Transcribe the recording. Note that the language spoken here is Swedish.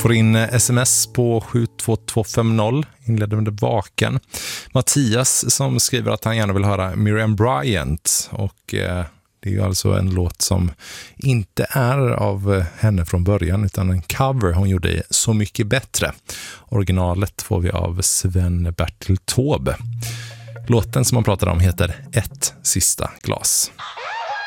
Får in sms på 72250, inleder med Vaken. Mattias som skriver att han gärna vill höra Miriam Bryant, och det är ju alltså en låt som inte är av henne från början utan en cover hon gjorde i Så mycket bättre. Originalet får vi av Sven-Bertil Taube. Låten som man pratar om heter Ett sista glas.